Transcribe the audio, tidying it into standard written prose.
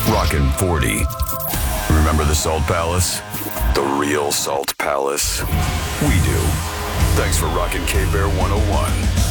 Rockin' 40. Remember the Salt Palace? The real Salt Palace. We do. Thanks for rocking K-Bear 101.